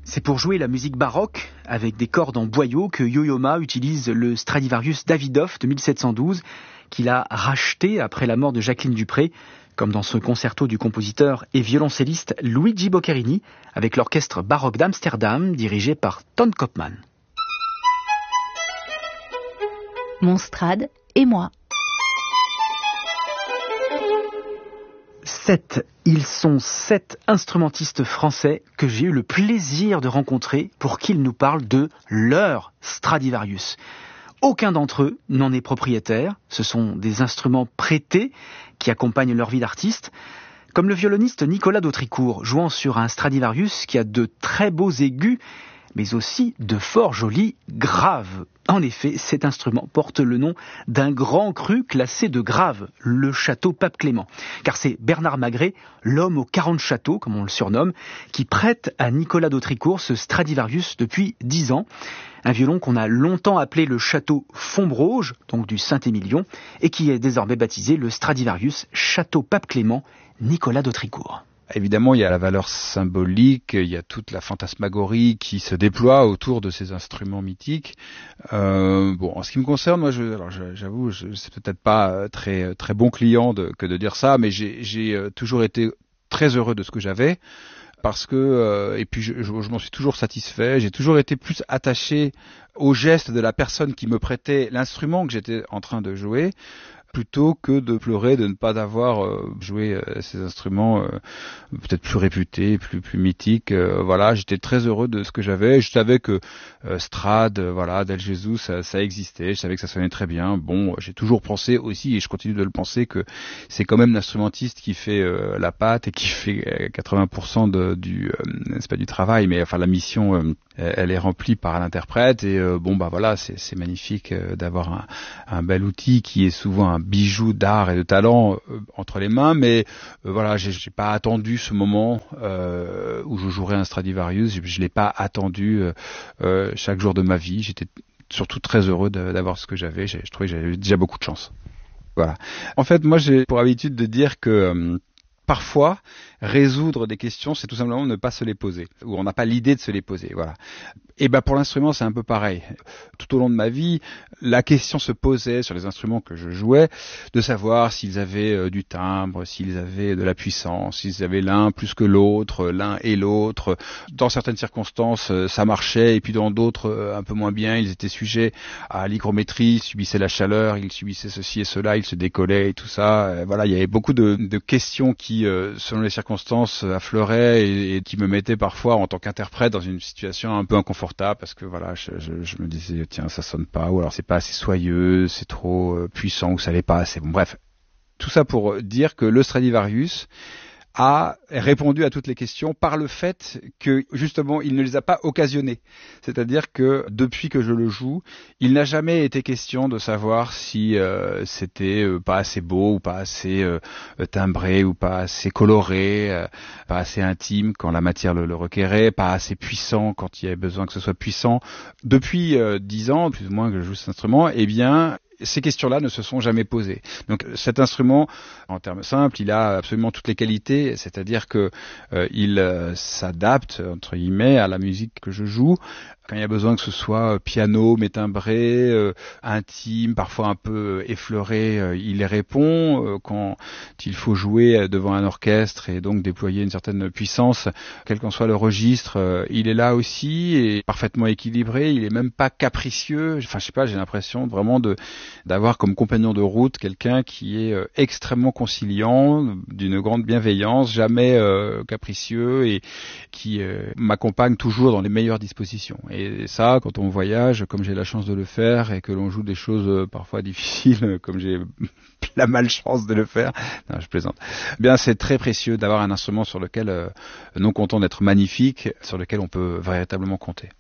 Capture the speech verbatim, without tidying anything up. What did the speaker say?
C'est pour jouer la musique baroque, avec des cordes en boyau, que Yo-Yo Ma utilise le Stradivarius Davidoff de mille sept cent douze, qu'il a racheté après la mort de Jacqueline Dupré, comme dans ce concerto du compositeur et violoncelliste Luigi Boccherini, avec l'orchestre baroque d'Amsterdam, dirigé par Ton Koopman. Mon Strad et moi. Sept. Ils sont sept instrumentistes français que j'ai eu le plaisir de rencontrer pour qu'ils nous parlent de leur Stradivarius. Aucun d'entre eux n'en est propriétaire. Ce sont des instruments prêtés qui accompagnent leur vie d'artiste. Comme le violoniste Nicolas Dautricourt, jouant sur un Stradivarius qui a de très beaux aigus, mais aussi de fort jolis graves. En effet, cet instrument porte le nom d'un grand cru classé de Grave, le château Pape Clément. Car c'est Bernard Magret, l'homme aux quarante châteaux, comme on le surnomme, qui prête à Nicolas Dautricourt ce Stradivarius depuis dix ans. Un violon qu'on a longtemps appelé le château Fombroge, donc du Saint-Émilion, et qui est désormais baptisé le Stradivarius Château Pape Clément, Nicolas Dautricourt. Évidemment, il y a la valeur symbolique, il y a toute la fantasmagorie qui se déploie autour de ces instruments mythiques. Euh, bon, en ce qui me concerne, moi, je, alors j'avoue, je, c'est peut-être pas très très bon client de, que de dire ça, mais j'ai, j'ai toujours été très heureux de ce que j'avais. Parce que euh, et puis je, je, je m'en suis toujours satisfait. J'ai toujours été plus attaché au geste de la personne qui me prêtait l'instrument que j'étais en train de jouer, plutôt que de pleurer de ne pas avoir euh, joué euh, ces instruments euh, peut-être plus réputés, plus plus mythiques. Euh, voilà, j'étais très heureux de ce que j'avais. Je savais que euh, Strad, euh, voilà, Del Gesù, ça, ça existait. Je savais que ça sonnait très bien. Bon, j'ai toujours pensé aussi, et je continue de le penser, que c'est quand même l'instrumentiste qui fait euh, la pâte et qui fait euh, quatre-vingts pour cent de, du, euh, c'est pas du travail, mais enfin la mission, euh, elle est remplie par l'interprète. Et euh, bon, bah voilà, c'est, c'est magnifique euh, d'avoir un, un bel outil qui est souvent un bijou d'art et de talent euh, entre les mains, mais euh, voilà, j'ai, j'ai pas attendu ce moment euh, où je jouerais un Stradivarius. Je, je l'ai pas attendu euh, euh, chaque jour de ma vie. J'étais surtout très heureux de, d'avoir ce que j'avais. J'ai, je trouvais que j'avais déjà beaucoup de chance. Voilà. En fait, moi, j'ai pour habitude de dire que euh, parfois, résoudre des questions, c'est tout simplement ne pas se les poser, ou on n'a pas l'idée de se les poser. Voilà. Et ben pour l'instrument, c'est un peu pareil. Tout au long de ma vie, la question se posait sur les instruments que je jouais, de savoir s'ils avaient euh, du timbre, s'ils avaient de la puissance, s'ils avaient l'un plus que l'autre, l'un et l'autre. Dans certaines circonstances, euh, ça marchait, et puis dans d'autres, euh, un peu moins bien, ils étaient sujets à l'hygrométrie, ils subissaient la chaleur, ils subissaient ceci et cela, ils se décollaient et tout ça. Euh, voilà, il y avait beaucoup de, de questions qui, euh, selon les circonstances, affleuraient et, et qui me mettaient parfois en tant qu'interprète dans une situation un peu inconfortable, parce que voilà, je, je, je me disais tiens, ça sonne pas, ou alors c'est pas assez soyeux, c'est trop euh, puissant, ou ça l'est pas assez. Bon, bref, tout ça pour dire que le Stradivarius a répondu à toutes les questions par le fait que justement il ne les a pas occasionnées. C'est-à-dire que depuis que je le joue, il n'a jamais été question de savoir si euh, c'était euh, pas assez beau ou pas assez euh, timbré ou pas assez coloré, euh, pas assez intime quand la matière le, le requérait, pas assez puissant quand il y avait besoin que ce soit puissant. Depuis euh, dix ans, plus ou moins que je joue cet instrument, eh bien ces questions-là ne se sont jamais posées. Donc cet instrument, en termes simples, il a absolument toutes les qualités, c'est-à-dire que euh, il euh, s'adapte entre guillemets à la musique que je joue. Quand il y a besoin que ce soit piano, mais timbré, euh, intime, parfois un peu effleuré, euh, il y répond. Euh, quand il faut jouer devant un orchestre et donc déployer une certaine puissance, quel qu'en soit le registre, euh, il est là aussi et parfaitement équilibré. Il est même pas capricieux. Enfin, je sais pas, j'ai l'impression vraiment de d'avoir comme compagnon de route quelqu'un qui est euh, extrêmement conciliant, d'une grande bienveillance, jamais euh, capricieux et qui euh, m'accompagne toujours dans les meilleures dispositions. Et Et ça, quand on voyage, comme j'ai la chance de le faire, et que l'on joue des choses euh, parfois difficiles, comme j'ai la malchance de le faire, non, je plaisante, eh bien c'est très précieux d'avoir un instrument sur lequel, euh, non content d'être magnifique, sur lequel on peut véritablement compter.